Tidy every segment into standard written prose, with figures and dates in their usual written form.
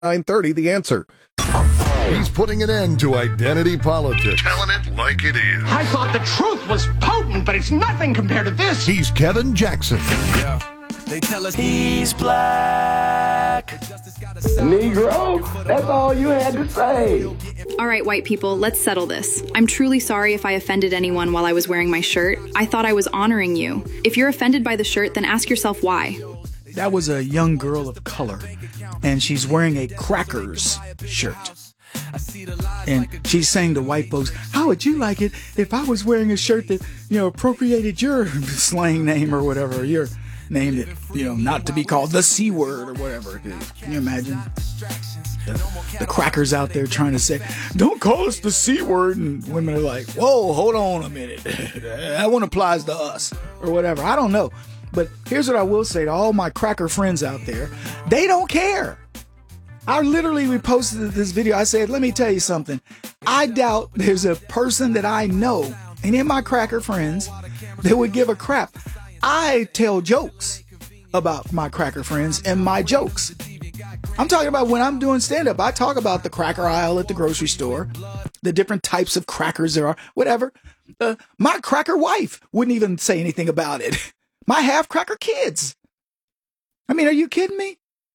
9:30, The Answer. He's putting an end to identity politics. Telling it like it is. I thought the truth was potent, but it's nothing compared to this. He's Kevin Jackson. Yeah. They tell us he's black. Negro, that's all you had to say. All right, white people, let's settle this. I'm truly sorry if I offended anyone while I was wearing my shirt. I thought I was honoring you. If you're offended by the shirt, then ask yourself why. That was a young girl of color, and she's wearing a Crackers shirt. And she's saying to white folks, how would you like it if I was wearing a shirt that, appropriated your slang name or whatever, your name that, not to be called the C word or whatever. Can you imagine? The crackers out there trying to say, don't call us the C word. And women are like, whoa, hold on a minute. That one applies to us or whatever. I don't know. But here's what I will say to all my cracker friends out there. They don't care. I literally reposted this video. I said, let me tell you something. I doubt there's a person that I know, and in my cracker friends, that would give a crap. I tell jokes about my cracker friends and my jokes. I'm talking about when I'm doing stand-up. I talk about the cracker aisle at the grocery store, the different types of crackers there are, whatever. My cracker wife wouldn't even say anything about it. My half-cracker kids. I mean, are you kidding me?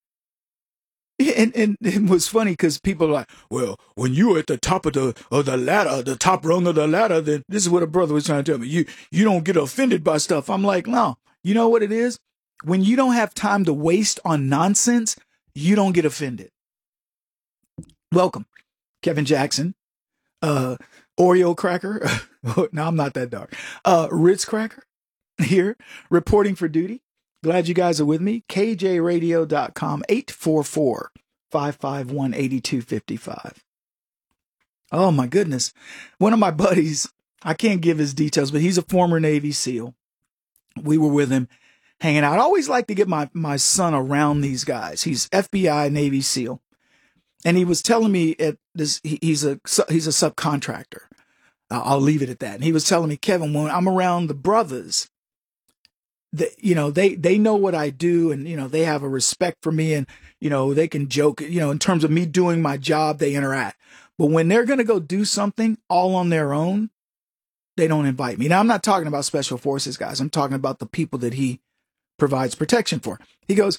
And it was funny because people are like, well, when you were at the top of the ladder, the top rung of the ladder, then this is what a brother was trying to tell me. You don't get offended by stuff. I'm like, no. You know what it is? When you don't have time to waste on nonsense, you don't get offended. Welcome, Kevin Jackson. Oreo cracker. No, I'm not that dark. Ritz cracker here, reporting for duty. Glad you guys are with me. KJRadio.com, 844-551-8255. Oh, my goodness. One of my buddies, I can't give his details, but he's a former Navy SEAL. We were with him hanging out. I always like to get my son around these guys. He's FBI Navy SEAL. And he was telling me he's a subcontractor. I'll leave it at that. And he was telling me, Kevin, when I'm around the brothers, they know what I do, and, they have a respect for me, and, they can joke, in terms of me doing my job, they interact. But when they're going to go do something all on their own, they don't invite me. Now, I'm not talking about special forces guys. I'm talking about the people that he provides protection for. He told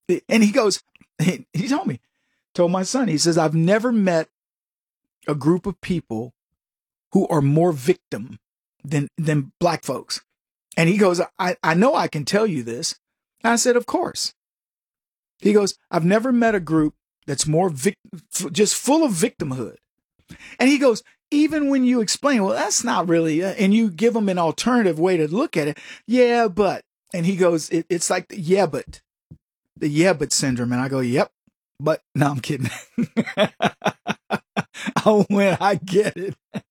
my son, he says, I've never met a group of people who are more victim than black folks. And he goes, I know I can tell you this. And I said, of course. He goes, I've never met a group that's more just full of victimhood. And he goes, even when you explain, well, that's not really, and you give them an alternative way to look at it. Yeah, but, and he goes, it's like the yeah, but syndrome. And I go, yep, but no, I'm kidding. I get it.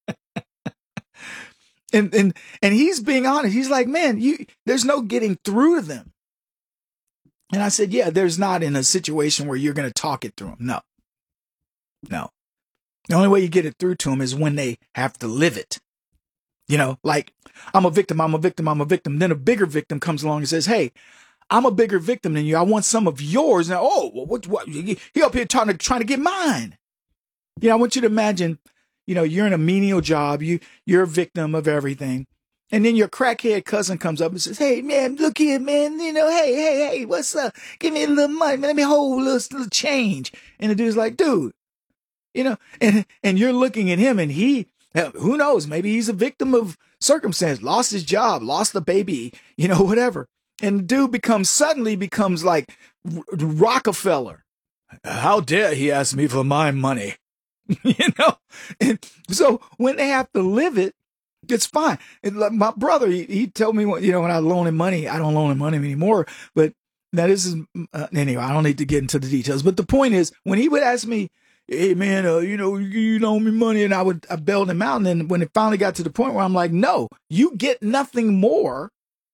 And he's being honest. He's like, man, there's no getting through to them. And I said, yeah, there's not in a situation where you're going to talk it through them. No. The only way you get it through to them is when they have to live it. Like, I'm a victim. Then a bigger victim comes along and says, hey, I'm a bigger victim than you. I want some of yours. Now, what? He up here trying to get mine. I want you to imagine, you're in a menial job. You're a victim of everything. And then your crackhead cousin comes up and says, hey, man, look here, man. Hey, what's up? Give me a little money. Let me hold a little change. And the dude's like, dude, and you're looking at him, and who knows? Maybe he's a victim of circumstance, lost his job, lost the baby, whatever. And the dude suddenly becomes like Rockefeller. How dare he ask me for my money? And so when they have to live it, it's fine. And like my brother, he told me, when I loan him money, I don't loan him money anymore, but that is, anyway, I don't need to get into the details. But the point is, when he would ask me, hey man, you loan me money, and I bailed him out. And then when it finally got to the point where I'm like, no, you get nothing more,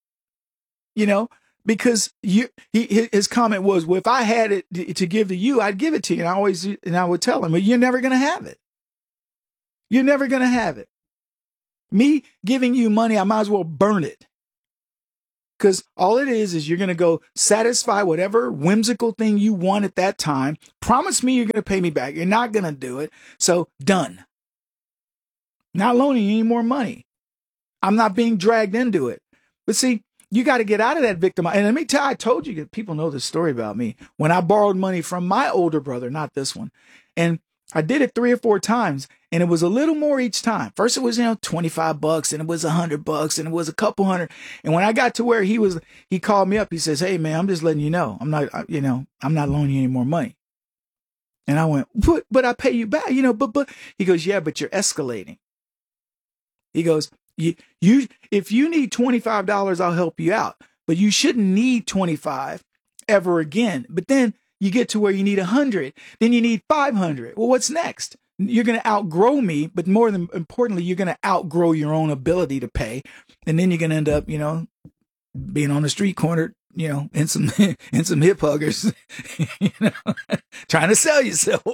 because his comment was, well, if I had it to give to you, I'd give it to you. And I would tell him, well, you're never going to have it. You're never going to have it. Me giving you money, I might as well burn it, Because all it is you're going to go satisfy whatever whimsical thing you want at that time. Promise me you're going to pay me back. You're not going to do it. So done. Not loaning you any more money. I'm not being dragged into it. But see, you got to get out of that victim. And let me tell you, I told you, people know this story about me. When I borrowed money from my older brother, not this one, and I did it 3 or 4 times, and it was a little more each time. First, it was, $25, and it was $100, and it was a couple hundred. And when I got to where he called me up. He says, "Hey man, I'm just letting you know, I'm not loaning you any more money." And I went, but I pay you back, but he goes, "Yeah, but you're escalating." He goes, if you need $25, I'll help you out, but you shouldn't need 25 ever again. But then you get to where you need 100, then you need 500. Well, what's next? You're going to outgrow me, but more than importantly, you're going to outgrow your own ability to pay. And then you're going to end up, being on the street corner, in some hip huggers, trying to sell yourself.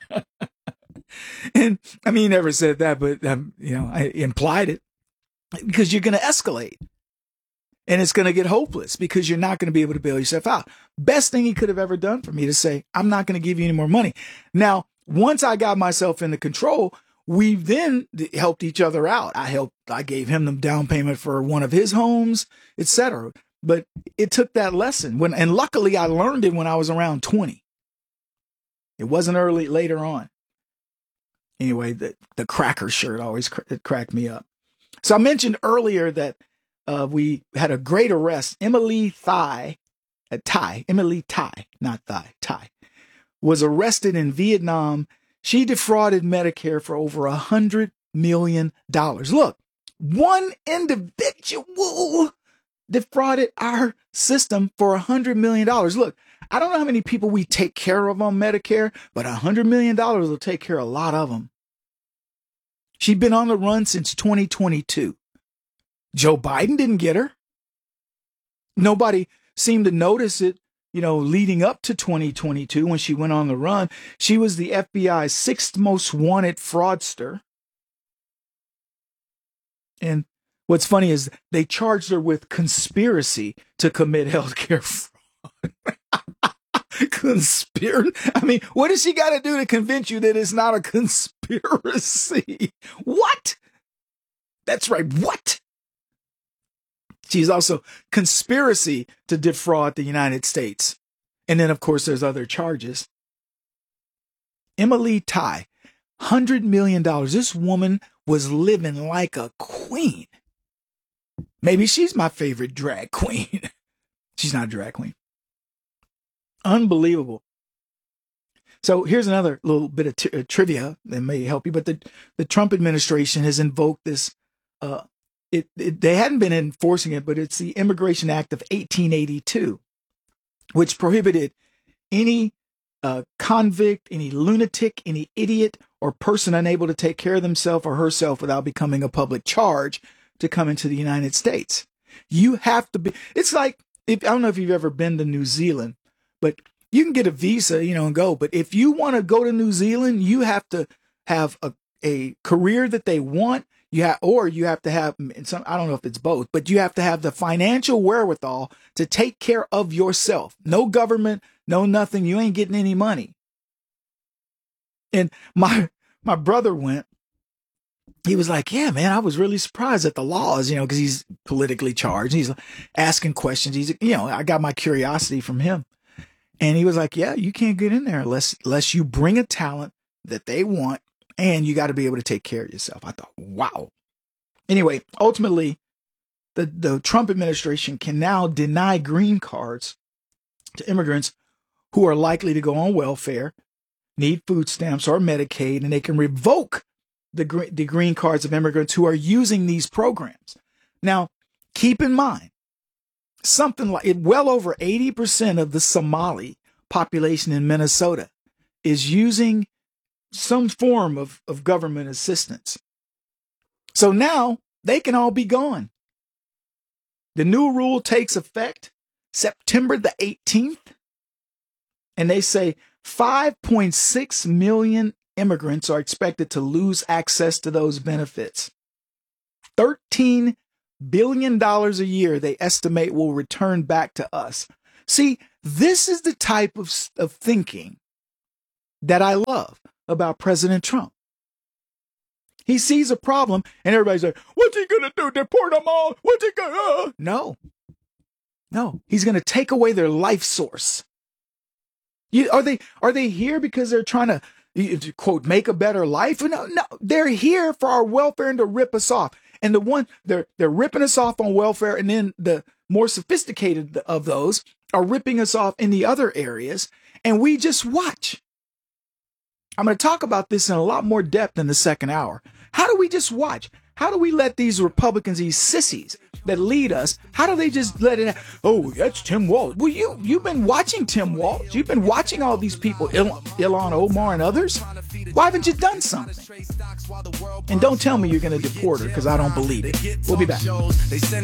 And I mean, he never said that, but, I implied it, because you're going to escalate. And it's going to get hopeless because you're not going to be able to bail yourself out. Best thing he could have ever done for me to say, "I'm not going to give you any more money." Now, once I got myself into control, we then helped each other out. I gave him the down payment for one of his homes, etc. But it took that lesson and luckily I learned it when I was around 20. It wasn't later on. Anyway, the cracker shirt always cracked me up. So I mentioned earlier that we had a great arrest. Emily Thai, was arrested in Vietnam. She defrauded Medicare for over $100 million. Look, one individual defrauded our system for $100 million. Look, I don't know how many people we take care of on Medicare, but $100 million will take care of a lot of them. She'd been on the run since 2022. Joe Biden didn't get her. Nobody seemed to notice it, leading up to 2022 when she went on the run. She was the FBI's 6th most wanted fraudster. And what's funny is they charged her with conspiracy to commit healthcare fraud. Conspiracy? I mean, what does she got to do to convince you that it's not a conspiracy? What? That's right. What? She's also conspiracy to defraud the United States. And then, of course, there's other charges. Emily Thai, $100 million. This woman was living like a queen. Maybe she's my favorite drag queen. She's not a drag queen. Unbelievable. So here's another little bit of trivia that may help you. But the Trump administration has invoked this. They hadn't been enforcing it, but it's the Immigration Act of 1882, which prohibited any convict, any lunatic, any idiot, or person unable to take care of themselves or herself without becoming a public charge to come into the United States. You have to be. It's like, I don't know if you've ever been to New Zealand, but you can get a visa, and go. But if you want to go to New Zealand, you have to have a career that they want. You have to have some, I don't know if it's both, but you have to have the financial wherewithal to take care of yourself. No government, no nothing. You ain't getting any money. And my brother went. He was like, "Yeah, man, I was really surprised at the laws, because he's politically charged. He's asking questions. I got my curiosity from him." And he was like, "Yeah, you can't get in there unless you bring a talent that they want. And you got to be able to take care of yourself." I thought, wow. Anyway, ultimately, the Trump administration can now deny green cards to immigrants who are likely to go on welfare, need food stamps or Medicaid, and they can revoke the green cards of immigrants who are using these programs. Now, keep in mind, something like well over 80% of the Somali population in Minnesota is using some form of government assistance. So now they can all be gone. The new rule takes effect September the 18th. And they say 5.6 million immigrants are expected to lose access to those benefits. $13 billion a year they estimate will return back to us. See, this is the type of thinking that I love about President Trump. He sees a problem and everybody's like, what's he going to do? Deport them all? What's he going to do? No, he's going to take away their life source. Are they here because they're trying to, quote, make a better life? No, they're here for our welfare and to rip us off. And they're ripping us off on welfare, and then the more sophisticated of those are ripping us off in the other areas, and we just watch. I'm going to talk about this in a lot more depth in the second hour. How do we just watch? How do we let these Republicans, these sissies that lead us, how do they just let it? Oh, that's Tim Walz. Well, you've been watching Tim Walz. You've been watching all these people, Ilhan Omar and others. Why haven't you done something? And don't tell me you're going to deport her, because I don't believe it. We'll be back. This is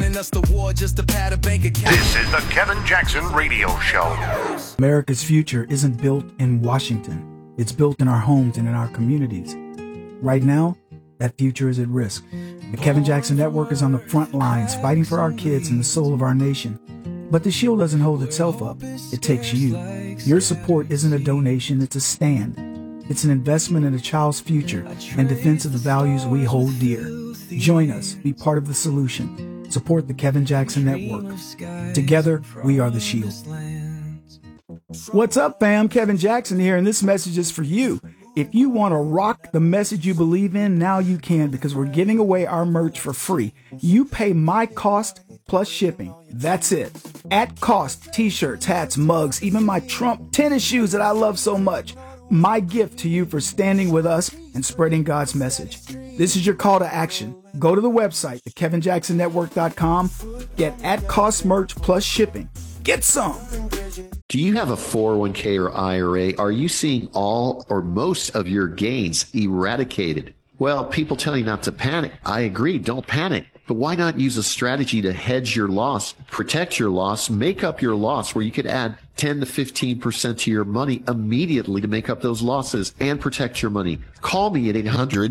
the Kevin Jackson Radio Show. America's future isn't built in Washington. It's built in our homes and in our communities. Right now, that future is at risk. The Kevin Jackson Network is on the front lines, fighting for our kids and the soul of our nation. But the shield doesn't hold itself up. It takes you. Your support isn't a donation, it's a stand. It's an investment in a child's future and defense of the values we hold dear. Join us. Be part of the solution. Support the Kevin Jackson Network. Together, we are the shield. What's up, fam? Kevin Jackson here, and this message is for you. If you want to rock the message you believe in, now you can, because we're giving away our merch for free. You pay my cost plus shipping. That's it. At cost, t-shirts, hats, mugs, even my Trump tennis shoes that I love so much. My gift to you for standing with us and spreading God's message. This is your call to action. Go to the website, thekevinjacksonnetwork.com. Get at cost merch plus shipping. Get some. Do you have a 401k or IRA? Are you seeing all or most of your gains eradicated? Well, people tell you not to panic. I agree, don't panic. But why not use a strategy to hedge your loss, protect your loss, make up your loss, where you could add 10 to 15% to your money immediately to make up those losses and protect your money? Call me at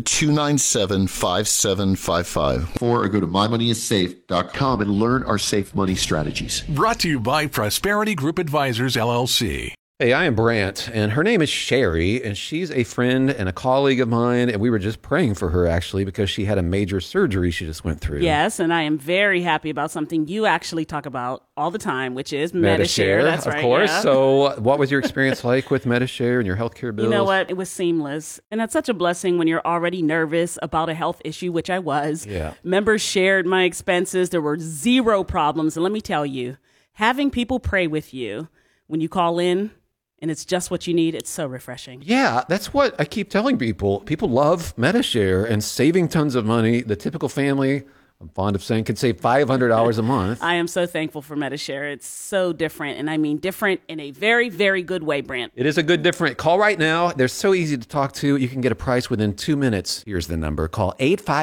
800-297-5755 or go to mymoneyissafe.com and learn our safe money strategies. Brought to you by Prosperity Group Advisors, LLC. Hey, I am Brant, and her name is Sherry, and she's a friend and a colleague of mine, and we were just praying for her, actually, because she had a major surgery she just went through. Yes, and I am very happy about something you actually talk about all the time, which is Medi-Share. That's right. Of course. Yeah. So what was your experience like with Medi-Share and your healthcare bills? You know what? It was seamless, and that's such a blessing when you're already nervous about a health issue, which I was. Yeah. Members shared my expenses. There were zero problems, and let me tell you, having people pray with you when you call in, and it's just what you need, it's so refreshing. Yeah, that's what I keep telling people. People love Medi-Share and saving tons of money. The typical family, I'm fond of saying, could save $500 a month. I am so thankful for Medi-Share. It's so different, and I mean different in a very, very good way, Brant. It is a good different. Call right now. They're so easy to talk to. You can get a price within 2 minutes. Here's the number. Call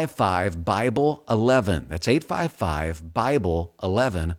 855-BIBLE-11. That's 855-BIBLE-11.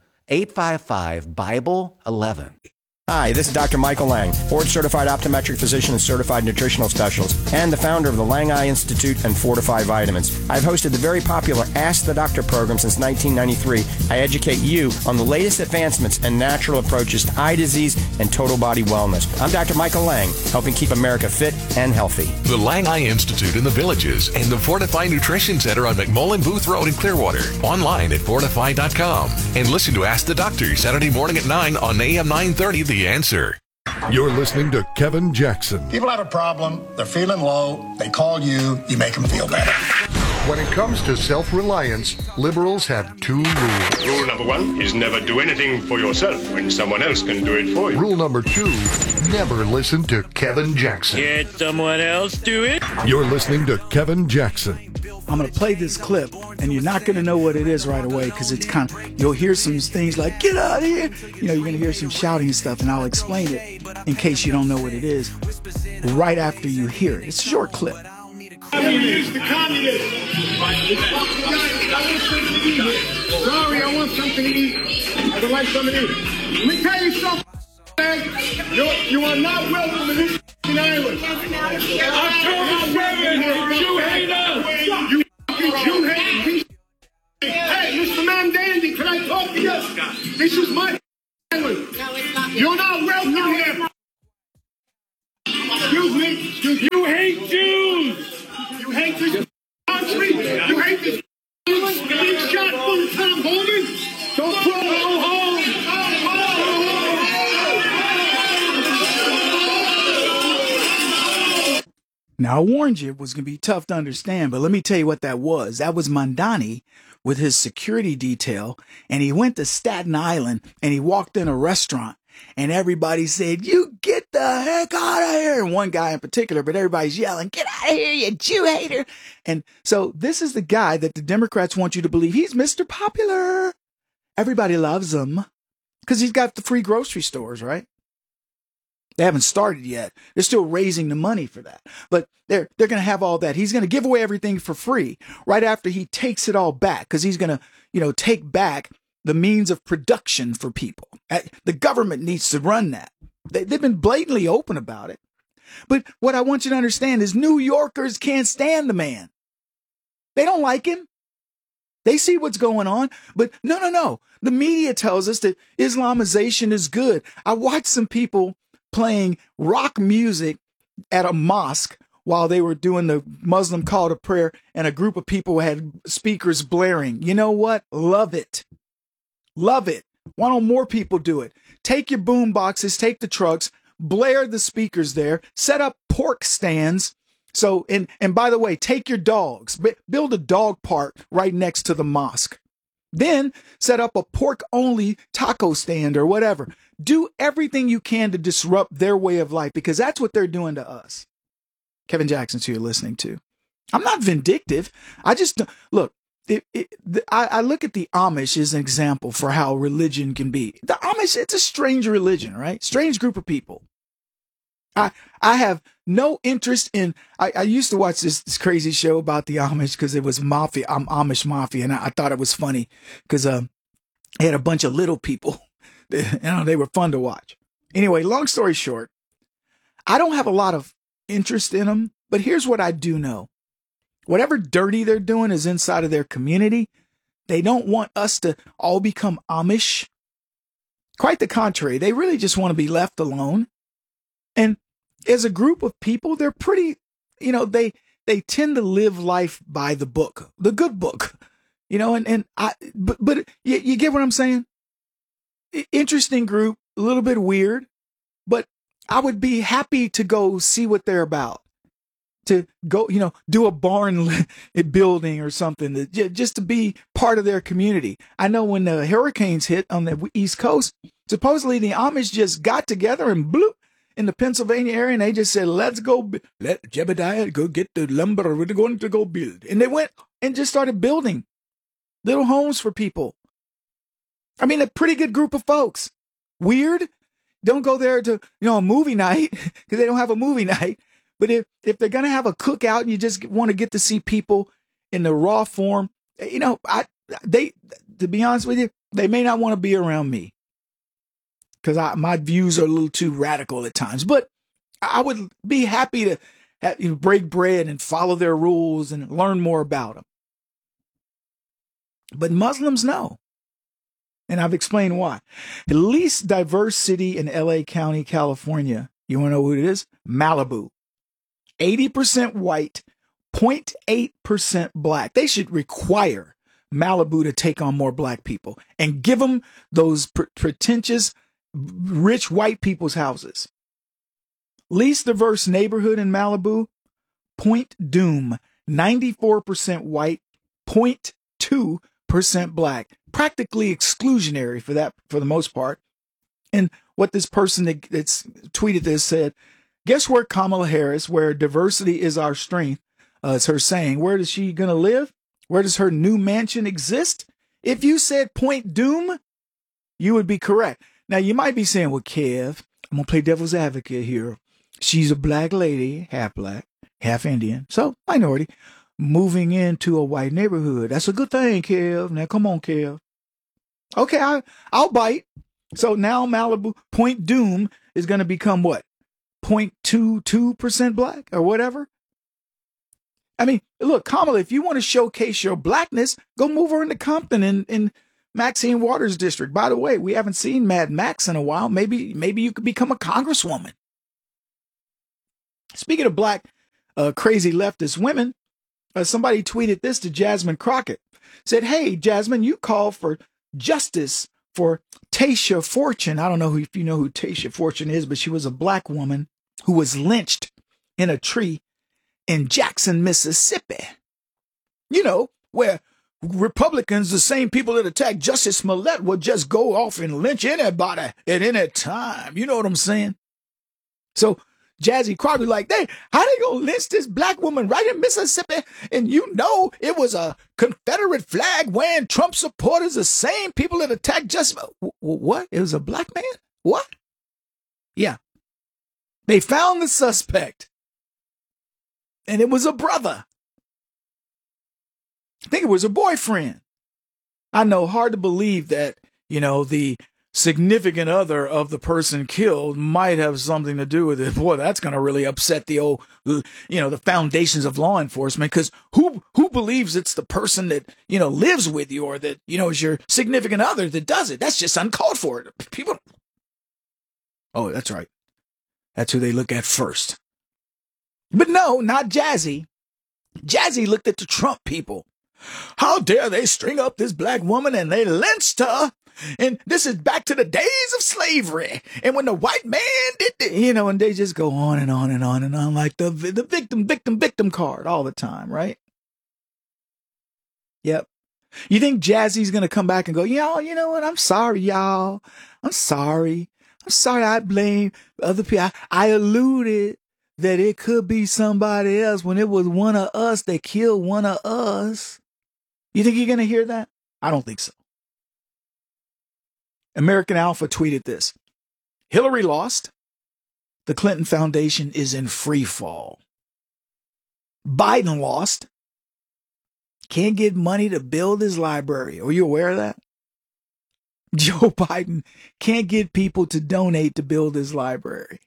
855-BIBLE-11. Hi, this is Dr. Michael Lang, board-certified optometric physician and certified nutritional specialist, and the founder of the Lang Eye Institute and Fortify Vitamins. I've hosted the very popular Ask the Doctor program since 1993. I educate you on the latest advancements and natural approaches to eye disease and total body wellness. I'm Dr. Michael Lang, helping keep America fit and healthy. The Lang Eye Institute in the Villages and the Fortify Nutrition Center on McMullen Booth Road in Clearwater. Online at fortify.com. And listen to Ask the Doctor Saturday morning at 9 on AM 930 The Answer. You're listening to Kevin Jackson. People have a problem, they're feeling low, they call you, you make them feel better. When it comes to self-reliance, liberals have two rules. Rule number one is never do anything for yourself when someone else can do it for you. Rule number two, never listen to Kevin Jackson. Can't someone else do it? You're listening to Kevin Jackson. I'm going to play this clip, and you're not going to know what it is right away, because it's kind of, you'll hear some things like, get out of here. You know, you're going to hear some shouting and stuff, and I'll explain it in case you don't know what it is right after you hear it. It's a short clip. Communists, the communists. Sorry, I want something to eat. I would like something to eat. Let me tell you something, man. You are not welcome in this island. October 7th, Jew hater. You Jew hater piece. Hey, Mr. Man, This is my island. You're not welcome here. Excuse me. You hate Jews. You hate this country. You hate this island. You get shot full of Tom Holman. Don't go home. Now, I warned you it was going to be tough to understand, but let me tell you what that was. That was Mandani with his security detail, and he went to Staten Island, and he walked in a restaurant, and everybody said, "You get the heck out of here." And one guy in particular, but everybody's yelling, "Get out of here, you Jew hater." And so this is the guy that the Democrats want you to believe he's Mr. Popular. Everybody loves him because he's got the free grocery stores, right? They haven't started yet. They're still raising the money for that. But they're going to have all that. He's going to give away everything for free right after he takes it all back, because he's going to, take back the means of production for people. The government needs to run that. They've been blatantly open about it. But what I want you to understand is New Yorkers can't stand the man. They don't like him. They see what's going on. But no. The media tells us that Islamization is good. I watched some people playing rock music at a mosque while they were doing the Muslim call to prayer, and a group of people had speakers blaring. You know what? Love it. Love it. Why don't more people do it? Take your boom boxes, take the trucks, blare the speakers there, set up pork stands. So, and by the way, take your dogs, build a dog park right next to the mosque. Then set up a pork-only taco stand or whatever. Do everything you can to disrupt their way of life, because that's what they're doing to us. Kevin Jackson's who you're listening to. I'm not vindictive. I just, look, I look at the Amish as an example for how religion can be. The Amish, it's a strange religion, right? Strange group of people. I have no interest in, I used to watch this crazy show about the Amish because it was mafia, Amish mafia, and I thought it was funny because they had a bunch of little people. They were fun to watch. Anyway, long story short, I don't have a lot of interest in them, but here's what I do know. Whatever dirty they're doing is inside of their community. They don't want us to all become Amish. Quite the contrary. They really just want to be left alone. And as a group of people, they're pretty, they tend to live life by the book, the good book, but you get what I'm saying? Interesting group, a little bit weird, but I would be happy to go see what they're about, to go, do a barn building or something, just to be part of their community. I know when the hurricanes hit on the East Coast, supposedly the Amish just got together and bloop, in the Pennsylvania area, and they just said, let's go, let Jebediah go get the lumber, we're going to go build. And they went and just started building little homes for people. I mean, a pretty good group of folks. Weird. Don't go there to, a movie night, because they don't have a movie night. But if they're going to have a cookout and you just want to get to see people in the raw form, to be honest with you, they may not want to be around me, because my views are a little too radical at times. But I would be happy to break bread and follow their rules and learn more about them. But Muslims, no. And I've explained why. The least diverse city in LA County, California, you want to know who it is? Malibu. 80% white, 0.8% black. They should require Malibu to take on more black people and give them those pretentious, rich white people's houses. Least diverse neighborhood in Malibu, Point Doom, 94% white, 0.2% black. Practically exclusionary for the most part. And what this person that's tweeted this said, guess where Kamala Harris, where diversity is our strength, is her saying, where is she going to live? Where does her new mansion exist? If you said Point Doom, you would be correct. Now, you might be saying, well, Kev, I'm going to play devil's advocate here. She's a black lady, half black, half Indian, so minority, moving into a white neighborhood. That's a good thing, Kev. Now, come on, Kev. Okay, I'll bite. So now Malibu, Point Doom is going to become what? 0.22% black or whatever? I mean, look, Kamala, if you want to showcase your blackness, go move her into Compton and Maxine Waters district. By the way, we haven't seen Mad Max in a while. Maybe you could become a congresswoman. Speaking of black crazy leftist women, somebody tweeted this to Jasmine Crockett. Said, hey, Jasmine, you call for justice for Tasha Fortune. I don't know if you know who Tasha Fortune is, but she was a black woman who was lynched in a tree in Jackson, Mississippi. You know, where Republicans, the same people that attacked Justice Smollett, would just go off and lynch anybody at any time. You know what I'm saying? So Jazzy Crockett like, how they gonna lynch this black woman right in Mississippi? And you know it was a Confederate flag wearing Trump supporters, the same people that attacked Justice. What? It was a black man? What? Yeah. They found the suspect. And it was a brother. I think it was a boyfriend. I know, hard to believe that, you know, the significant other of the person killed might have something to do with it. Boy, that's going to really upset the old, you know, the foundations of law enforcement, because who believes it's the person that, you know, lives with you or that, you know, is your significant other that does it? That's just uncalled for. People. Oh, that's right. That's who they look at first. But no, not Jazzy. Jazzy looked at the Trump people. How dare they string up this black woman and they lynched her? And this is back to the days of slavery. And when the white man did it, you know, and they just go on and on and on and on like the victim card all the time, right? Yep. You think Jazzy's going to come back and go, y'all, you know what? I'm sorry, y'all. I'm sorry. I blame other people. I alluded that it could be somebody else when it was one of us that killed one of us. You think you're going to hear that? I don't think so. American Alpha tweeted this. Hillary lost. The Clinton Foundation is in free fall. Biden lost. Can't get money to build his library. Are you aware of that? Joe Biden can't get people to donate to build his library.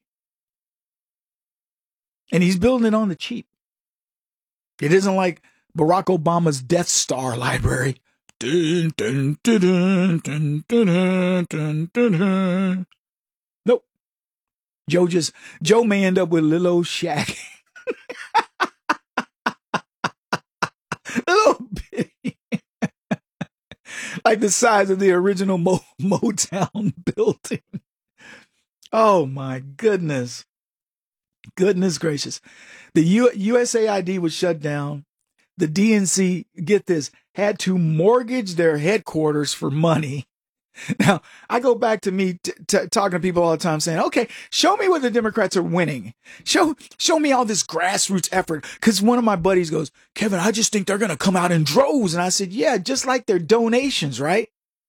And he's building it on the cheap. It isn't like Barack Obama's Death Star library. Dun, dun, dun, dun, dun, dun, dun, dun, dun. Nope. Joe may end up with Lil old Shaq. Little bitty. Like the size of the original Motown building. Oh my goodness. Goodness gracious. The USAID was shut down. The DNC, get this, had to mortgage their headquarters for money. Now, I go back to me talking to people all the time saying, okay, show me where the Democrats are winning. Show me all this grassroots effort. Because one of my buddies goes, Kevin, I just think they're going to come out in droves. And I said, yeah, just like their donations, right?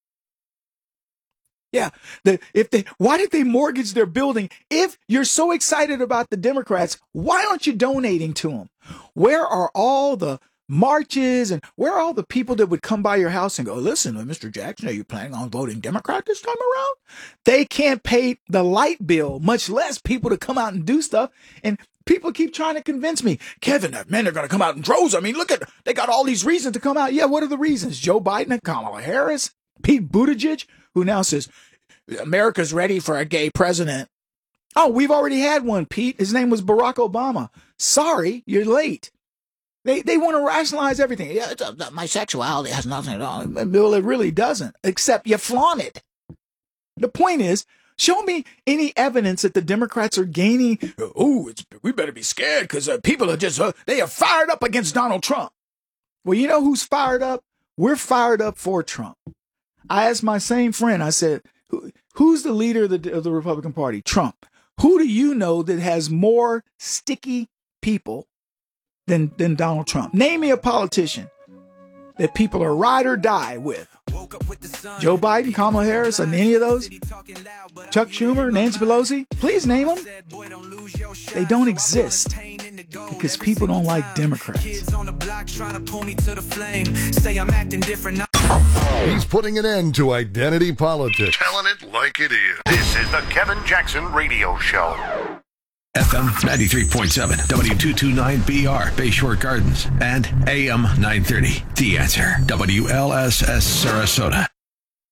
Yeah. Why did they mortgage their building? If you're so excited about the Democrats, why aren't you donating to them? Where are all the marches and where are all the people that would come by your house and go, listen, Mr. Jackson, are you planning on voting Democrat this time around? They can't pay the light bill, much less people to come out and do stuff. And people keep trying to convince me, Kevin, men are going to come out in droves. I mean, look they got all these reasons to come out. Yeah, what are the reasons? Joe Biden and Kamala Harris, Pete Buttigieg, who now says, America's ready for a gay president. Oh, we've already had one, Pete. His name was Barack Obama. Sorry, you're late. They want to rationalize everything. Yeah, my sexuality has nothing at do. Well, it really doesn't, except you flaunt it. The point is, show me any evidence that the Democrats are gaining. Oh, we better be scared because people are just, they are fired up against Donald Trump. Well, you know who's fired up? We're fired up for Trump. I asked my same friend, I said, who's the leader of the Republican Party? Trump. Who do you know that has more sticky people than Donald Trump? Name me a politician that people are ride or die with. Joe Biden, Kamala Harris, and any of those? Chuck Schumer, Nancy Pelosi? Please name them. They don't exist because people don't like Democrats. He's putting an end to identity politics. Telling it like it is. This is the Kevin Jackson Radio Show. FM 93.7, W229BR, Bayshore Gardens, and AM 930. The Answer, WLSS Sarasota.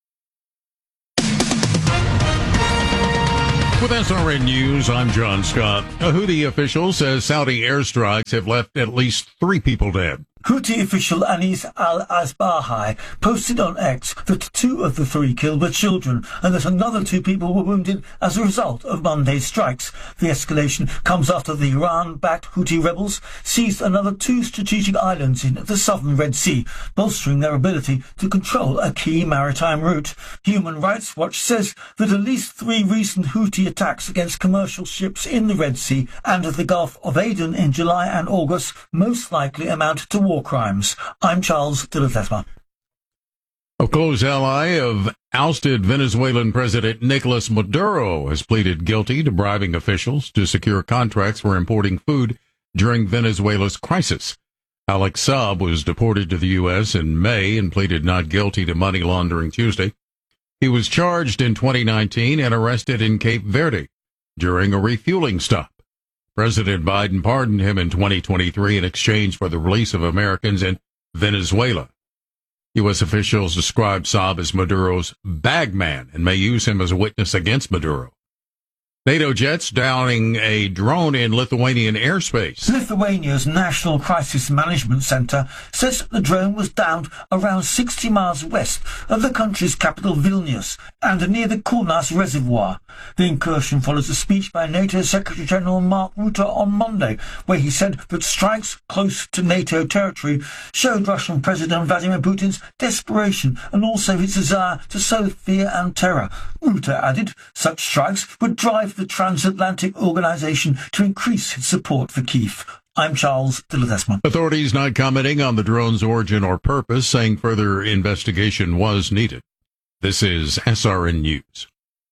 With SRN News, I'm John Scott. A Houthi official says Saudi airstrikes have left at least 3 people dead. Houthi official Anis al-Asbahi posted on X that 2 of the 3 killed were children and that another 2 people were wounded as a result of Monday's strikes. The escalation comes after the Iran-backed Houthi rebels seized another 2 strategic islands in the southern Red Sea, bolstering their ability to control a key maritime route. Human Rights Watch says that at least 3 recent Houthi attacks against commercial ships in the Red Sea and the Gulf of Aden in July and August most likely amount to war crimes. I'm Charles de Ledesma. A close ally of ousted Venezuelan President Nicolas Maduro has pleaded guilty to bribing officials to secure contracts for importing food during Venezuela's crisis. Alex Saab was deported to the U.S. in May and pleaded not guilty to money laundering Tuesday. He was charged in 2019 and arrested in Cape Verde during a refueling stop. President Biden pardoned him in 2023 in exchange for the release of Americans in Venezuela. U.S. officials described Saab as Maduro's bagman and may use him as a witness against Maduro. NATO jets downing a drone in Lithuanian airspace. Lithuania's National Crisis Management Centre says the drone was downed around 60 miles west of the country's capital Vilnius and near the Kaunas Reservoir. The incursion follows a speech by NATO Secretary-General Mark Rutte on Monday, where he said that strikes close to NATO territory showed Russian President Vladimir Putin's desperation and also his desire to sow fear and terror. Rutte added such strikes would drive the transatlantic organization to increase its support for Kyiv. I'm Charles de Ledesma. Authorities not commenting on the drone's origin or purpose, saying further investigation was needed. This is SRN News.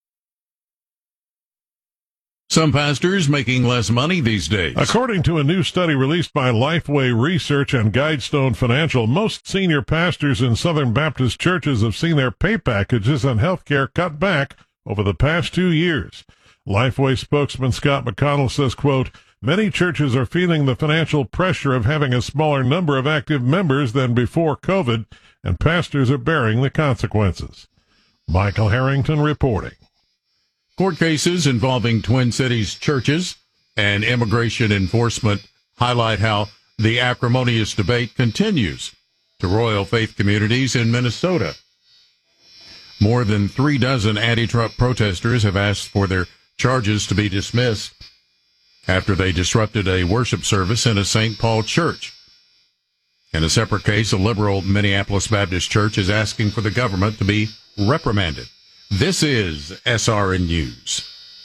Some pastors making less money these days. According to a new study released by Lifeway Research and Guidestone Financial, most senior pastors in Southern Baptist churches have seen their pay packages and health care cut back over the past 2 years. Lifeway spokesman Scott McConnell says, quote, many churches are feeling the financial pressure of having a smaller number of active members than before COVID, and pastors are bearing the consequences. Michael Harrington reporting. Court cases involving Twin Cities churches and immigration enforcement highlight how the acrimonious debate continues to royal faith communities in Minnesota. More than 36 anti-Trump protesters have asked for their charges to be dismissed after they disrupted a worship service in a St. Paul church. In a separate case, a liberal Minneapolis Baptist church is asking for the government to be reprimanded. This is SRN News.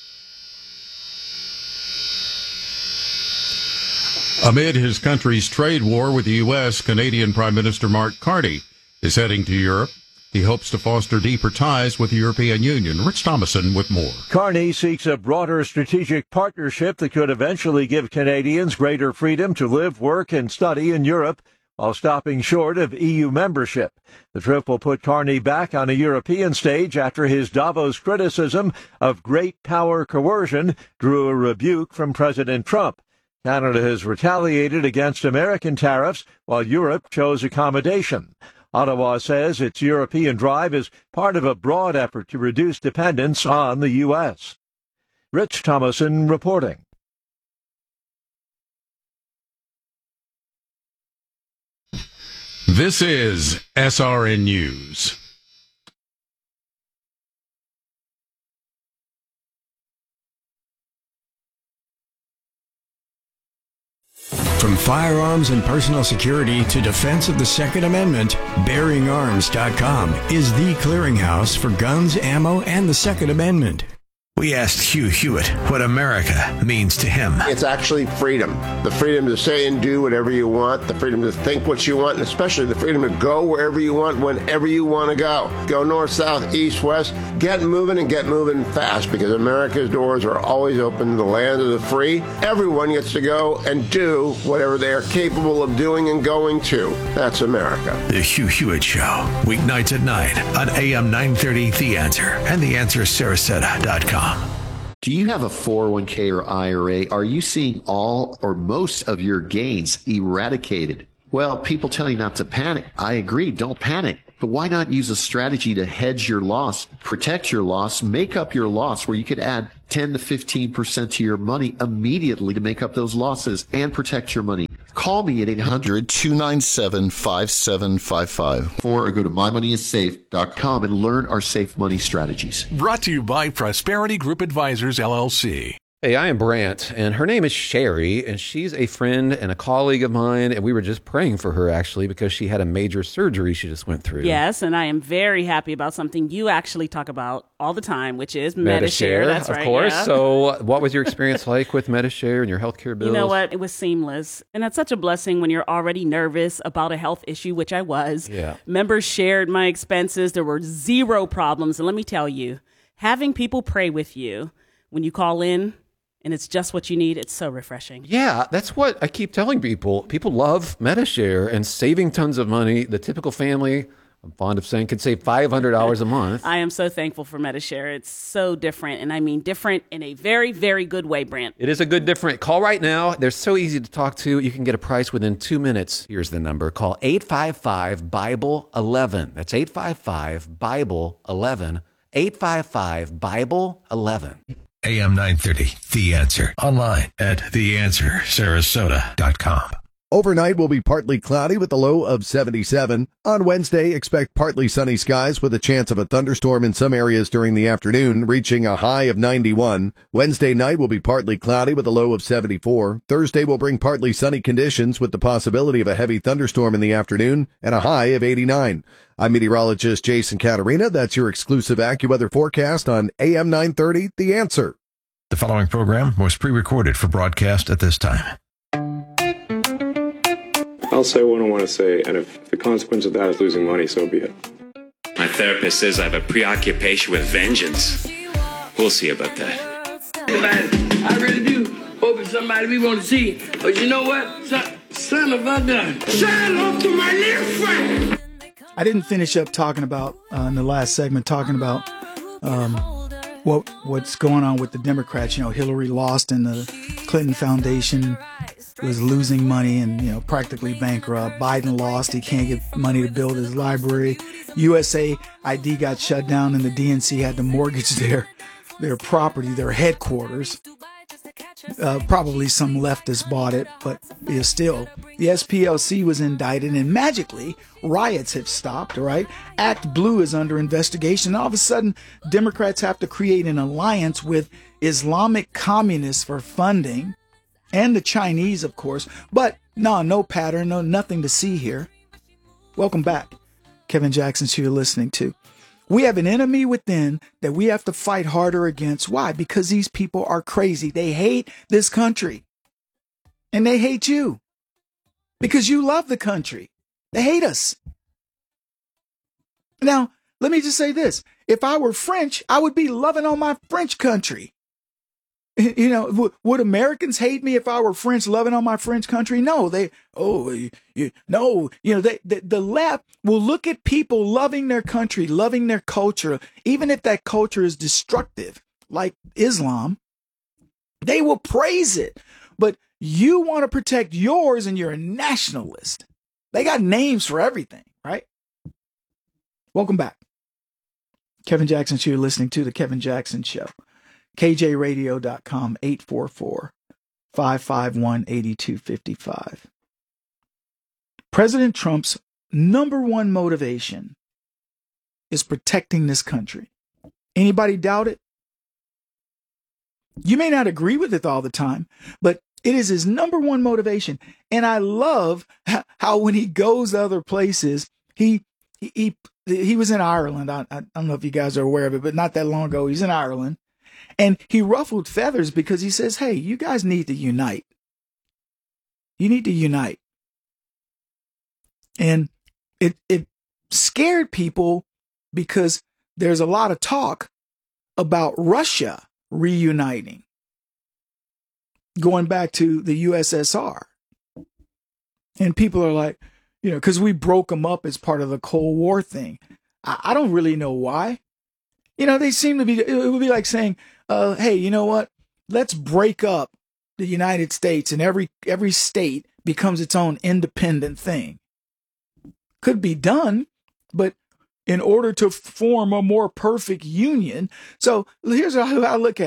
Amid his country's trade war with the U.S., Canadian Prime Minister Mark Carney is heading to Europe. He hopes to foster deeper ties with the European Union. Rich Thomason with more. Carney seeks a broader strategic partnership that could eventually give Canadians greater freedom to live, work, and study in Europe while stopping short of EU membership. The trip will put Carney back on a European stage after his Davos criticism of great power coercion drew a rebuke from President Trump. Canada has retaliated against American tariffs while Europe chose accommodation. Ottawa says its European drive is part of a broad effort to reduce dependence on the U.S. Rich Thomason reporting. This is SRN News. From firearms and personal security to defense of the Second Amendment, BearingArms.com is the clearinghouse for guns, ammo, and the Second Amendment. We asked Hugh Hewitt what America means to him. It's actually freedom. The freedom to say and do whatever you want, the freedom to think what you want, and especially the freedom to go wherever you want, whenever you want to go. Go north, south, east, west. Get moving and get moving fast, because America's doors are always open to the land of the free. Everyone gets to go and do whatever they are capable of doing and going to. That's America. The Hugh Hewitt Show, weeknights at 9 on AM 930 The Answer and TheAnswerSarasota.com. Do you have a 401k or IRA? Are you seeing all or most of your gains eradicated? Well, people tell you not to panic. I agree, don't panic. But why not use a strategy to hedge your loss, protect your loss, make up your loss, where you could add 10 to 15% of your money immediately to make up those losses and protect your money. Call me at 800-297-5755 or go to mymoneyissafe.com and learn our safe money strategies. Brought to you by Prosperity Group Advisors, LLC. Hey, I am Brant, and her name is Sherry, and she's a friend and a colleague of mine, and we were just praying for her, actually, because she had a major surgery she just went through. Yes, and I am very happy about something you actually talk about all the time, which is Medi-Share. That's right, of course. yeah. So what was your experience like with Medi-Share and your healthcare bills? You know what? It was seamless, and that's such a blessing when you're already nervous about a health issue, which I was. Yeah. Members shared my expenses. There were zero problems, and let me tell you, having people pray with you when you call in, and it's just what you need, it's so refreshing. Yeah, that's what I keep telling people. People love Medi-Share and saving tons of money. The typical family, I'm fond of saying, can save $500 a month. I am so thankful for Medi-Share. It's so different, and I mean different in a very, very good way, Brant. It is a good different. Call right now. They're so easy to talk to. You can get a price within 2 minutes. Here's the number. Call 855-BIBLE-11. That's 855-BIBLE-11. 855-BIBLE-11. AM 930, The Answer. Online at theanswersarasota.com. Overnight will be partly cloudy with a low of 77. On Wednesday, expect partly sunny skies with a chance of a thunderstorm in some areas during the afternoon, reaching a high of 91. Wednesday night will be partly cloudy with a low of 74. Thursday will bring partly sunny conditions with the possibility of a heavy thunderstorm in the afternoon and a high of 89. I'm meteorologist Jason Caterina. That's your exclusive AccuWeather forecast on AM 930, The Answer. The following program was pre-recorded for broadcast at this time. I'll say what I want to say, and if the consequence of that is losing money, so be it. My therapist says I have a preoccupation with vengeance. We'll see about that. I really do hope it's somebody we want to see. But you know what? Son of a gun. Shout out to my little friend. I didn't finish up talking about, in the last segment, talking about what's going on with the Democrats. You know, Hillary lost and the Clinton Foundation was losing money and, practically bankrupt. Biden lost. He can't get money to build his library. USAID got shut down and the DNC had to mortgage their property, their headquarters. Probably some leftists bought it, but still. The SPLC was indicted and magically riots have stopped, right? Act Blue is under investigation. All of a sudden, Democrats have to create an alliance with Islamic communists for funding and the Chinese, of course. But no pattern, nothing to see here. Welcome back. Kevin Jackson, who you're listening to. We have an enemy within that we have to fight harder against. Why? Because these people are crazy. They hate this country. And they hate you. Because you love the country. They hate us. Now, let me just say this. If I were French, I would be loving on my French country. Would Americans hate me if I were French, loving on my French country? No, the left will look at people loving their country, loving their culture, even if that culture is destructive, like Islam, they will praise it. But you want to protect yours and you're a nationalist. They got names for everything, right? Welcome back. Kevin Jackson Show, you're listening to The Kevin Jackson Show. KJRadio.com, 844-551-8255. President Trump's number one motivation is protecting this country. Anybody doubt it? You may not agree with it all the time, but it is his number one motivation. And I love how when he goes to other places, he was in Ireland. I don't know if you guys are aware of it, but not that long ago, he's in Ireland. And he ruffled feathers because he says, hey, you guys need to unite. You need to unite. And it scared people because there's a lot of talk about Russia reuniting, going back to the USSR. And people are like, because we broke them up as part of the Cold War thing. I don't really know why. They seem to be, it would be like saying, hey, you know what? Let's break up the United States and every state becomes its own independent thing. Could be done, but in order to form a more perfect union. So here's how I look at it.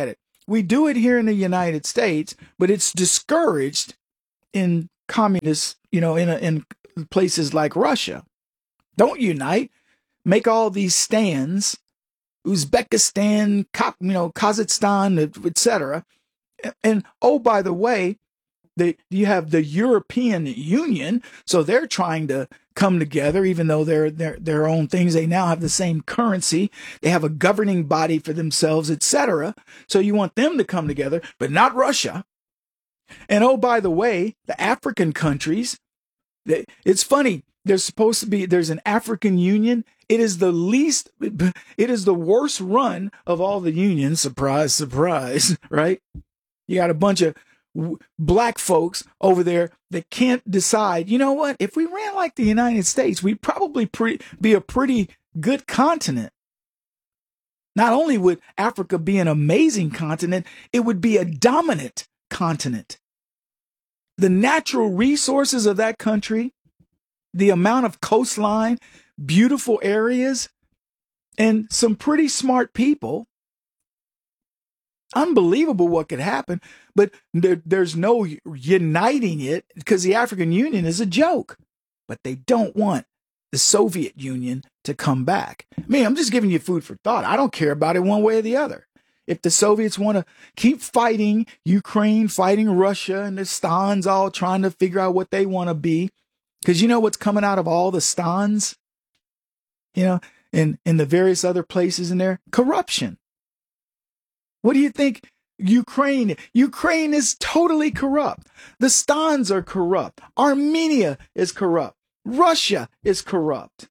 we do it here in the United States, but it's discouraged in communist, in places like Russia. Don't unite. Make all these stands, Uzbekistan, Kazakhstan, etc. And oh, by the way, you have the European Union, so they're trying to come together, even though they're their own things. They now have the same currency. They have a governing body for themselves, etc. So you want them to come together, but not Russia. And oh, by the way, the African countries, it's funny. There's an African Union. It is the worst run of all the unions. Surprise, surprise, right? You got a bunch of black folks over there that can't decide, you know what? If we ran like the United States, we'd probably be a pretty good continent. Not only would Africa be an amazing continent, it would be a dominant continent. The natural resources of that country, the amount of coastline, beautiful areas, and some pretty smart people. Unbelievable what could happen, but there's no uniting it because the African Union is a joke. But they don't want the Soviet Union to come back. I mean, I'm just giving you food for thought. I don't care about it one way or the other. If the Soviets want to keep fighting Ukraine, fighting Russia, and the Stans all trying to figure out what they want to be, because you know what's coming out of all the Stans, in the various other places in there? Corruption. What do you think? Ukraine is totally corrupt. The Stans are corrupt. Armenia is corrupt. Russia is corrupt.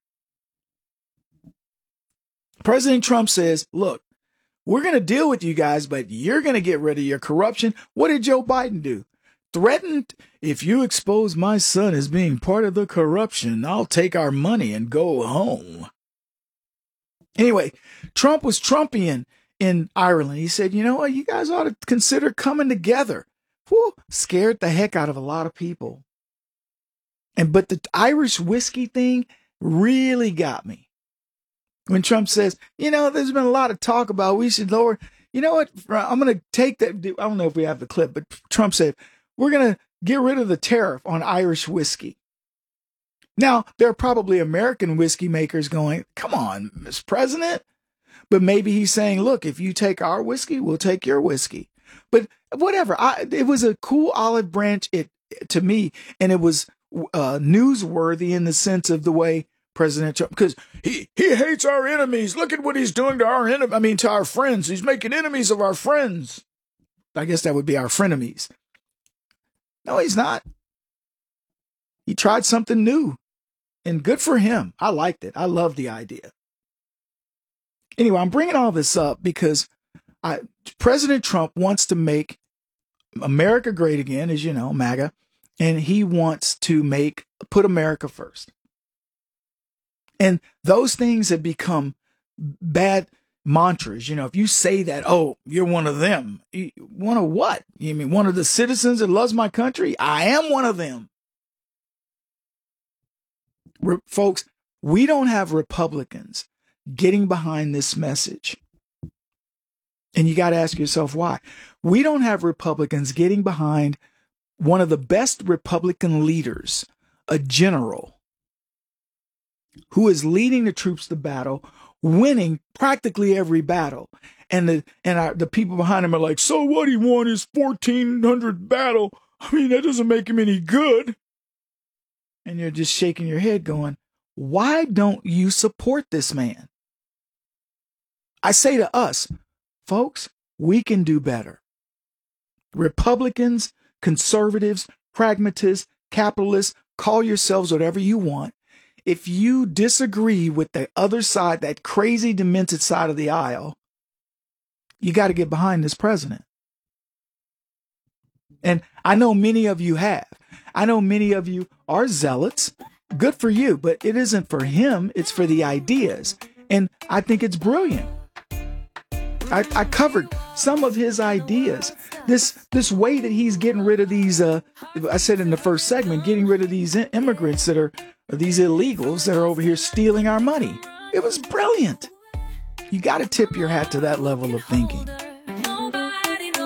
President Trump says, look, we're going to deal with you guys, but you're going to get rid of your corruption. What did Joe Biden do? Threatened, if you expose my son as being part of the corruption, I'll take our money and go home. Anyway, Trump was Trumpian in Ireland. He said, you know what, you guys ought to consider coming together. Whew, scared the heck out of a lot of people. But the Irish whiskey thing really got me. When Trump says, there's been a lot of talk about we should lower, you know what, I'm going to take that. I don't know if we have the clip, but Trump said, we're going to get rid of the tariff on Irish whiskey. Now, there are probably American whiskey makers going, come on, Mr. President. But maybe he's saying, look, if you take our whiskey, we'll take your whiskey. But whatever. It was a cool olive branch to me. And it was newsworthy in the sense of the way President Trump, because he hates our enemies. Look at what he's doing to to our friends. He's making enemies of our friends. I guess that would be our frenemies. No, he's not. He tried something new. And good for him. I liked it. I love the idea. Anyway, I'm bringing all this up because President Trump wants to make America great again, as you know, MAGA, and he wants to put America first. And those things have become bad mantras. If you say that, oh, you're one of them. One of what? You mean one of the citizens that loves my country? I am one of them. Folks, we don't have Republicans getting behind this message. And you got to ask yourself why. We don't have Republicans getting behind one of the best Republican leaders, a general who is leading the troops to battle, winning practically every battle. And the people behind him are like, so what, he won his 1400th battle. I mean, that doesn't make him any good. And you're just shaking your head going, why don't you support this man? I say to us, folks, we can do better. Republicans, conservatives, pragmatists, capitalists, call yourselves whatever you want. If you disagree with the other side, that crazy, demented side of the aisle, you got to get behind this president. And I know many of you have. I know many of you are zealots. Good for you, but it isn't for him. It's for the ideas. And I think it's brilliant. I covered some of his ideas. This way that he's getting rid of these, I said in the first segment, getting rid of these immigrants that are these illegals that are over here stealing our money. It was brilliant. You got to tip your hat to that level of thinking.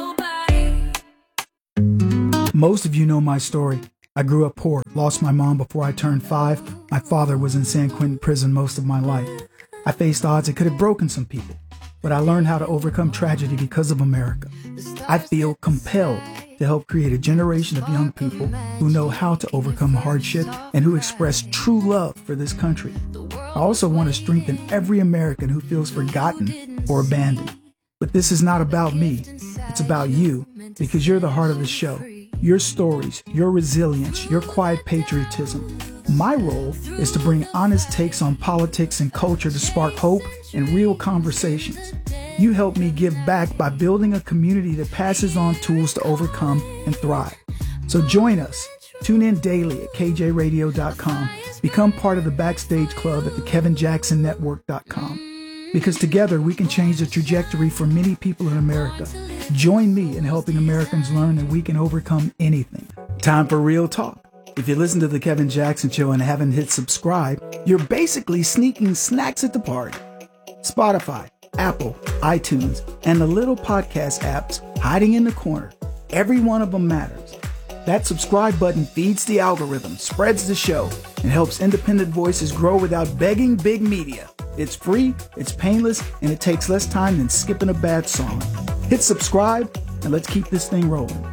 Most of you know my story. I grew up poor, lost my mom before I turned 5. My father was in San Quentin prison most of my life. I faced odds that could have broken some people, but I learned how to overcome tragedy because of America. I feel compelled to help create a generation of young people who know how to overcome hardship and who express true love for this country. I also want to strengthen every American who feels forgotten or abandoned. But this is not about me. It's about you, because you're the heart of the show. Your stories, your resilience, your quiet patriotism. My role is to bring honest takes on politics and culture to spark hope and real conversations. You help me give back by building a community that passes on tools to overcome and thrive. So join us. Tune in daily at kjradio.com. Become part of the Backstage Club at the KevinJacksonNetwork.com. Because together we can change the trajectory for many people in America. Join me in helping Americans learn that we can overcome anything. Time for real talk. If you listen to The Kevin Jackson Show and haven't hit subscribe, you're basically sneaking snacks at the party. Spotify, Apple, iTunes, and the little podcast apps hiding in the corner. Every one of them matters. That subscribe button feeds the algorithm, spreads the show, and helps independent voices grow without begging big media. It's free, it's painless, and it takes less time than skipping a bad song. Hit subscribe, and let's keep this thing rolling.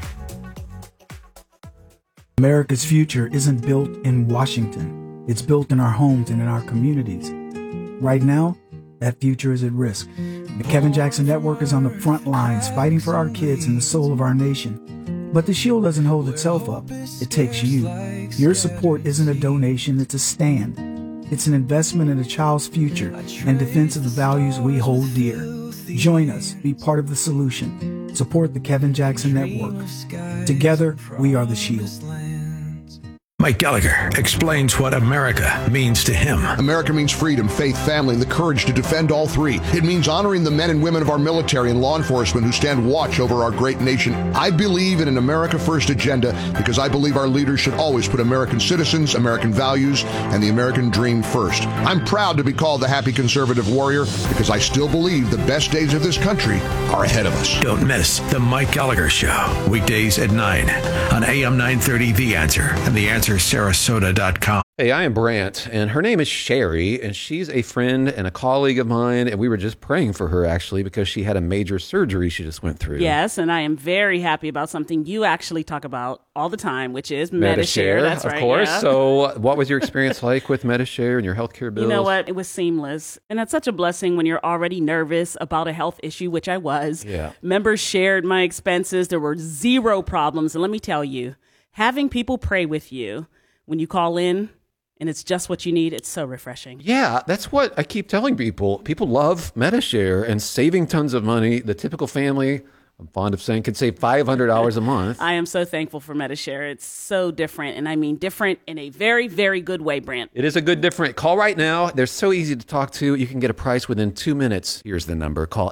America's future isn't built in Washington. It's built in our homes and in our communities. Right now, that future is at risk. The Kevin Jackson Network is on the front lines fighting for our kids and the soul of our nation. But the shield doesn't hold itself up. It takes you. Your support isn't a donation, it's a stand. It's an investment in a child's future and defense of the values we hold dear. Join us. Be part of the solution. Support the Kevin Jackson Network. Together, we are the shield. Mike Gallagher explains what America means to him. America means freedom, faith, family, and the courage to defend all three. It means honoring the men and women of our military and law enforcement who stand watch over our great nation. I believe in an America First agenda because I believe our leaders should always put American citizens, American values, and the American dream first. I'm proud to be called the happy conservative warrior because I still believe the best days of this country are ahead of us. Don't miss The Mike Gallagher Show, weekdays at 9 on AM 930 The Answer and The Answer Sarasota.com. Hey, I am Brant, and her name is Sherry, and she's a friend and a colleague of mine, and we were just praying for her, actually, because she had a major surgery she just went through. Yes, and I am very happy about something you actually talk about all the time, which is Medi-Share. That's right, of course. Yeah. So what was your experience like with Medi-Share and your healthcare bills? You know what? It was seamless, and that's such a blessing when you're already nervous about a health issue, which I was. Yeah. Members shared my expenses. There were zero problems, and let me tell you, having people pray with you when you call in, and it's just what you need, it's so refreshing. Yeah, that's what I keep telling people. People love Medi-Share and saving tons of money. The typical family, I'm fond of saying, could save $500 a month. I am so thankful for Medi-Share. It's so different, and I mean different in a very, very good way, Brant. It is a good different. Call right now. They're so easy to talk to. You can get a price within 2 minutes. Here's the number. Call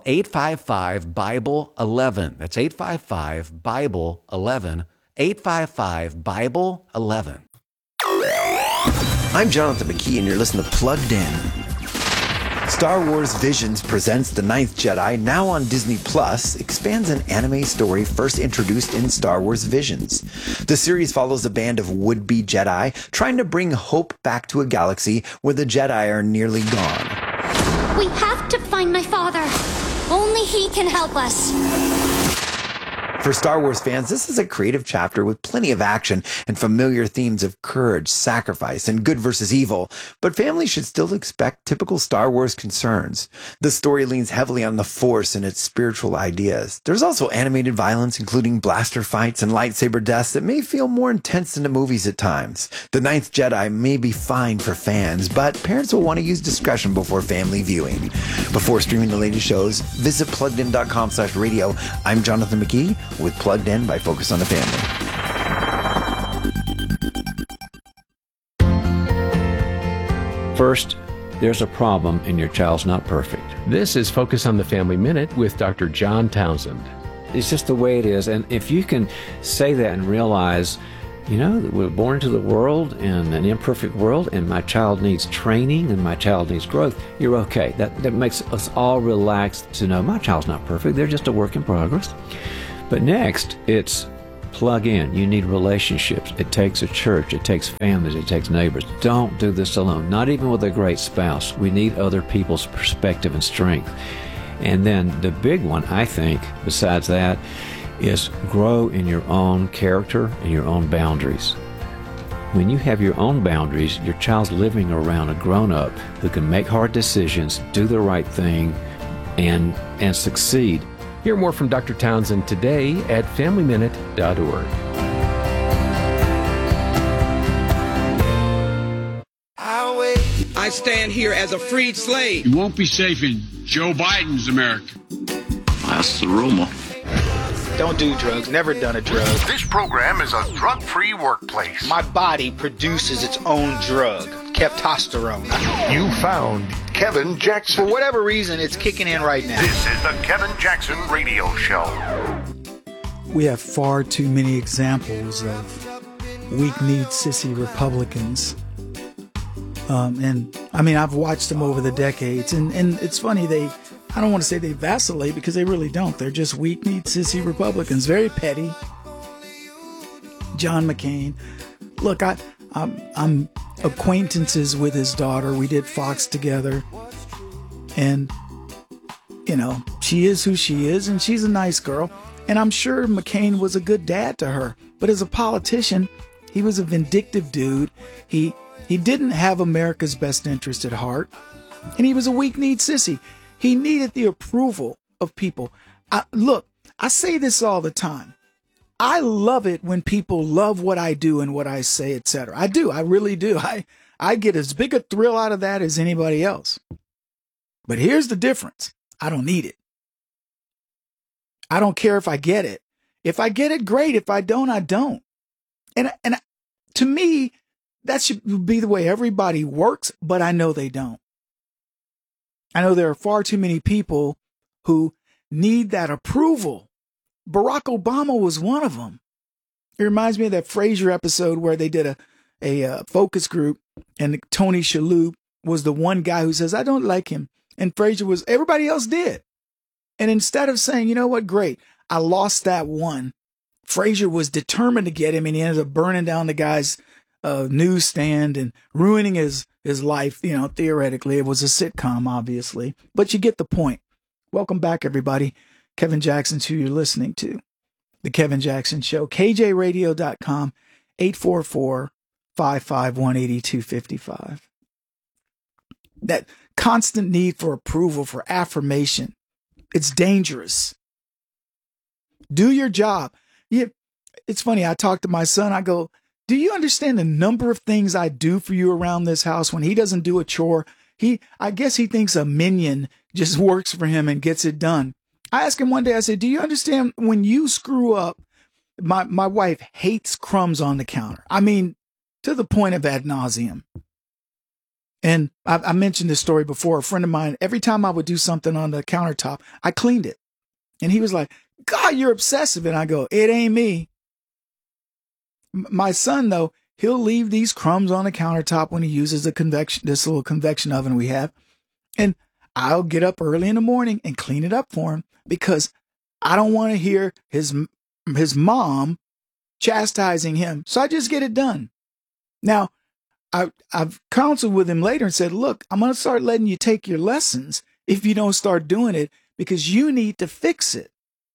855-BIBLE-11. That's 855-BIBLE-11. 855-BIBLE-11. I'm Jonathan McKee, and you're listening to Plugged In. Star Wars Visions presents The Ninth Jedi, now on Disney Plus, expands an anime story first introduced in Star Wars Visions. The series follows a band of would-be Jedi trying to bring hope back to a galaxy where the Jedi are nearly gone. We have to find my father. Only he can help us. For Star Wars fans, this is a creative chapter with plenty of action and familiar themes of courage, sacrifice, and good versus evil, but families should still expect typical Star Wars concerns. The story leans heavily on the Force and its spiritual ideas. There's also animated violence, including blaster fights and lightsaber deaths that may feel more intense than the movies at times. The Ninth Jedi may be fine for fans, but parents will want to use discretion before family viewing. Before streaming the latest shows, visit pluggedin.com/radio. I'm Jonathan McKee with Plugged In by Focus on the Family. First, there's a problem and your child's not perfect. This is Focus on the Family Minute with Dr. John Townsend. It's just the way it is. And if you can say that and realize, you know, that we're born into the world in an imperfect world and my child needs training and my child needs growth, you're okay. That makes us all relaxed to know my child's not perfect. They're just a work in progress. But next, it's Plug in. You need relationships. It takes a church. It takes families. It takes neighbors. Don't do this alone, not even with a great spouse. We need other people's perspective and strength. And then the big one, I think, besides that, is grow in your own character and your own boundaries. When you have your own boundaries, your child's living around a grown-up who can make hard decisions, do the right thing, and succeed. Hear more from Dr. Townsend today at FamilyMinute.org. I stand here as a freed slave. You won't be safe in Joe Biden's America. That's the rumor. Don't do drugs. Never done a drug. This program is a drug-free workplace. My body produces its own drug, Keftosterone. You found Kevin Jackson. For whatever reason, it's kicking in right now. This is the Kevin Jackson Radio Show. We have far too many examples of weak-kneed sissy Republicans. And I mean, I've watched them over the decades, and it's funny, I don't want to say they vacillate because they really don't. They're just weak-kneed sissy Republicans, very petty. John McCain. Look, I'm acquaintances with his daughter. We did Fox together, and she is who she is, and she's a nice girl. And I'm sure McCain was a good dad to her, but as a politician, he was a vindictive dude. He didn't have America's best interest at heart, and he was a weak-kneed sissy. He needed the approval of people. Look, I say this all the time. I love it when people love what I do and what I say, etc. I do. I really do. I get as big a thrill out of that as anybody else. But here's the difference. I don't need it. I don't care if I get it. If I get it, great. If I don't, I don't. And to me, that should be the way everybody works, but I know they don't. I know there are far too many people who need that approval. Barack Obama was one of them. It reminds me of that Frasier episode where they did a focus group, and Tony Shalhoub was the one guy who says, I don't like him. And Frasier everybody else did. And instead of saying, you know what, great, I lost that one, Frasier was determined to get him, and he ended up burning down the guy's newsstand and ruining his life. Theoretically, it was a sitcom, obviously, but you get the point. Welcome back, everybody. Kevin Jackson's who you're listening to. The Kevin Jackson Show. KJRadio.com, 844-551-8255. That constant need for approval, for affirmation, it's dangerous. Do your job. It's funny. I talk to my son. I go, do you understand the number of things I do for you around this house? When he doesn't do a chore, I guess he thinks a minion just works for him and gets it done. I asked him one day, I said, do you understand when you screw up, my wife hates crumbs on the counter. I mean, to the point of ad nauseum. And I mentioned this story before. A friend of mine, every time I would do something on the countertop, I cleaned it. And he was like, God, you're obsessive. And I go, it ain't me. My son, though, he'll leave these crumbs on the countertop when he uses this little convection oven we have. And I'll get up early in the morning and clean it up for him because I don't want to hear his mom chastising him. So I just get it done. Now, I've counseled with him later and said, look, I'm going to start letting you take your lessons if you don't start doing it because you need to fix it.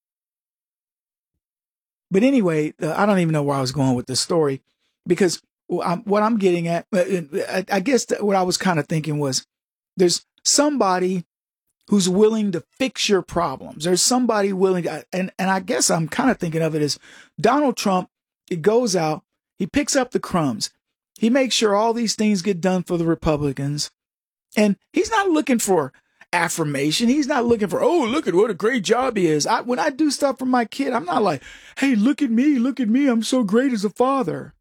But anyway, I don't even know where I was going with this story because what I'm getting at, I guess what I was kind of thinking was there's somebody who's willing to fix your problems. There's somebody willing to, and I guess I'm kind of thinking of it as Donald Trump. He goes out, he picks up the crumbs. He makes sure all these things get done for the Republicans. And he's not looking for affirmation. He's not looking for, oh, look at what a great job he is. When I do stuff for my kid, I'm not like, hey, look at me, I'm so great as a father.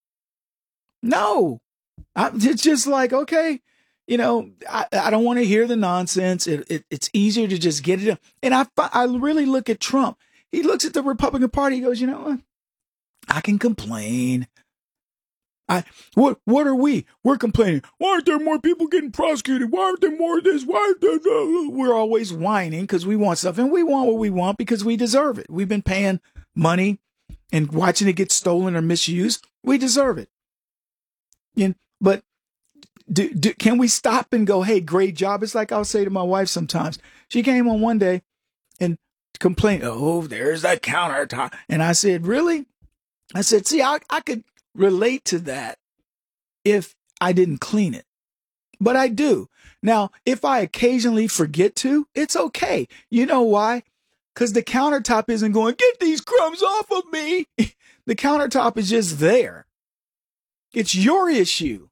No, it's just like, okay, I don't want to hear the nonsense. It's easier to just get it done. And I really look at Trump. He looks at the Republican Party. He goes, you know what? I can complain. What are we? We're complaining. Why aren't there more people getting prosecuted? Why aren't there more of this? Why aren't there? We're always whining because we want stuff, and we want what we want because we deserve it. We've been paying money and watching it get stolen or misused, we deserve it. But can we stop and go, hey, great job? It's like I'll say to my wife sometimes. She came on one day and complained, oh, there's that countertop. And I said, really? I said, see, I could relate to that if I didn't clean it. But I do. Now, if I occasionally forget to, it's okay. You know why? Because the countertop isn't going, get these crumbs off of me. The countertop is just there. It's your issue.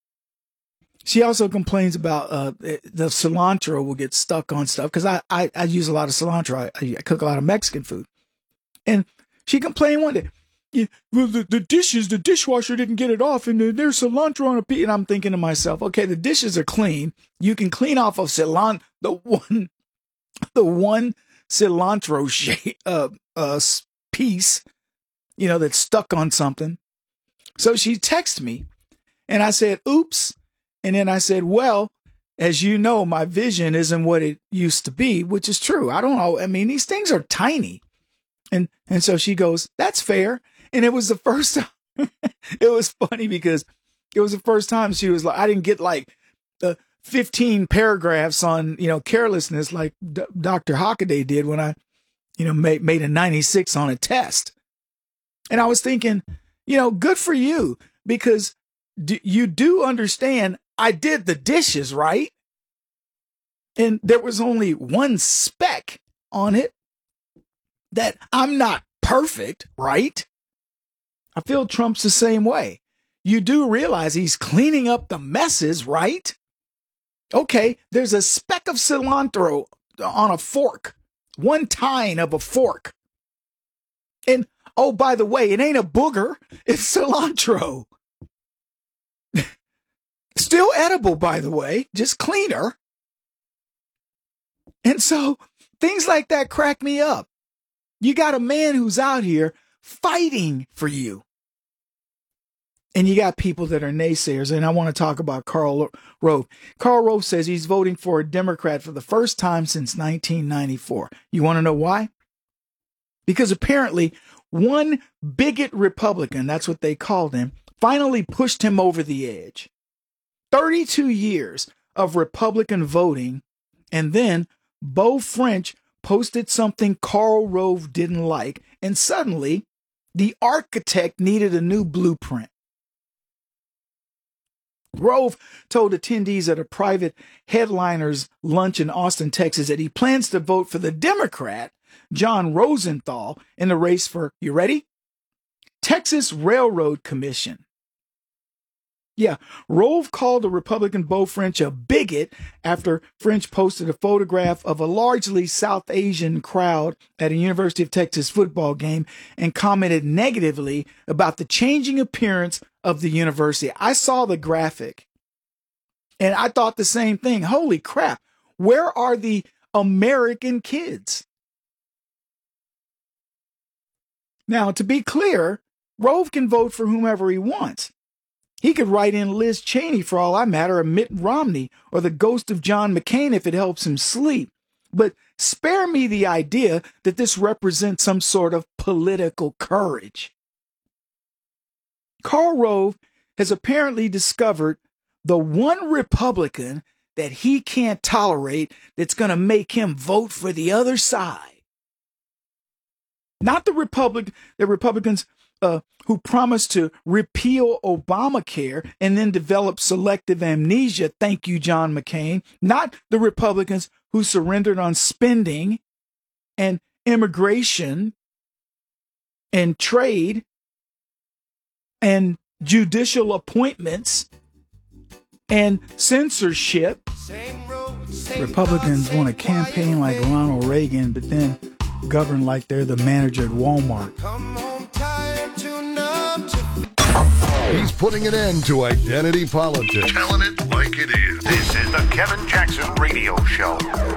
She also complains about the cilantro will get stuck on stuff because I use a lot of cilantro. I cook a lot of Mexican food. And she complained one day, well, the dishwasher didn't get it off and there's cilantro on a piece. And I'm thinking to myself, okay, the dishes are clean. You can clean off of cilantro, the one cilantro piece, that's stuck on something. So she texted me and I said, oops. And then I said, well, as you know, my vision isn't what it used to be, which is true. I don't know. I mean, these things are tiny. And so she goes, that's fair. And it was the first time. It was funny because it was the first time she was like, I didn't get like the 15 paragraphs on, carelessness like Dr. Hockaday did when I, made a 96 on a test. And I was thinking, good for you, because you do understand I did the dishes, right? And there was only one speck on it that I'm not perfect, right? I feel Trump's the same way. You do realize he's cleaning up the messes, right? Okay, there's a speck of cilantro on a fork, one tine of a fork. And, oh, by the way, it ain't a booger, it's cilantro. Still edible, by the way, just cleaner. And so things like that crack me up. You got a man who's out here fighting for you. And you got people that are naysayers. And I want to talk about Karl Rove. Karl Rove says he's voting for a Democrat for the first time since 1994. You want to know why? Because apparently one bigot Republican, that's what they called him, finally pushed him over the edge. 32 years of Republican voting, and then Beau French posted something Karl Rove didn't like, and suddenly the architect needed a new blueprint. Rove told attendees at a private headliners lunch in Austin, Texas, that he plans to vote for the Democrat, John Rosenthal, in the race for, you ready? Texas Railroad Commission. Yeah, Rove called the Republican Beau French a bigot after French posted a photograph of a largely South Asian crowd at a University of Texas football game and commented negatively about the changing appearance of the university. I saw the graphic and I thought the same thing. Holy crap, where are the American kids? Now, to be clear, Rove can vote for whomever he wants. He could write in Liz Cheney for all I matter, or Mitt Romney, or the ghost of John McCain if it helps him sleep. But spare me the idea that this represents some sort of political courage. Karl Rove has apparently discovered the one Republican that he can't tolerate that's going to make him vote for the other side. Not the Republicans who promised to repeal Obamacare and then develop selective amnesia. Thank you, John McCain. Not the Republicans who surrendered on spending and immigration and trade and judicial appointments and censorship. Republicans want to campaign like Ronald Reagan, but then govern like they're the manager at Walmart. He's putting an end to identity politics. Telling it like it is. This is the Kevin Jackson Radio Show.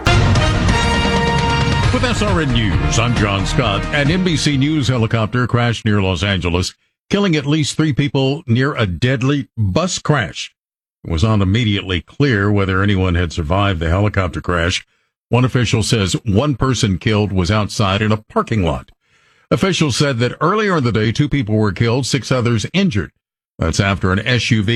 With SRN News, I'm John Scott. An NBC News helicopter crashed near Los Angeles, killing at least 3 people near a deadly bus crash. It was not immediately clear whether anyone had survived the helicopter crash. One official says one person killed was outside in a parking lot. Officials said that earlier in the day, 2 people were killed, 6 others injured. That's after an SUV